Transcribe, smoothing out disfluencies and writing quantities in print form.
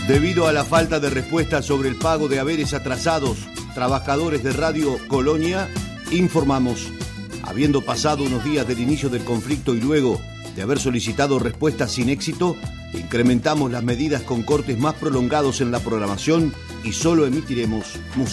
Debido a la falta de respuesta sobre el pago de haberes atrasados, trabajadores de Radio Colonia informamos. Habiendo pasado unos días del inicio del conflicto y luego de haber solicitado respuestas sin éxito, incrementamos las medidas con cortes más prolongados en la programación y solo emitiremos música.